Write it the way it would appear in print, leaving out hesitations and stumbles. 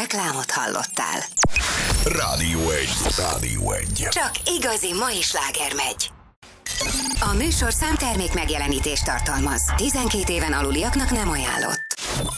Reklámot hallottál. Rádió 1. Rádió 1. Csak igazi mai sláger megy. A műsor számtermék megjelenítést tartalmaz. 12 éven aluliaknak nem ajánlott.